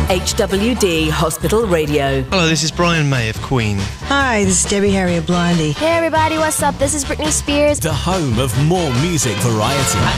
HWD Hospital Radio. Hello, this is Brian May of Queen. Hi, this is Debbie Harry of Blondie. Hey everybody, what's up? This is Britney Spears. The home of more music variety.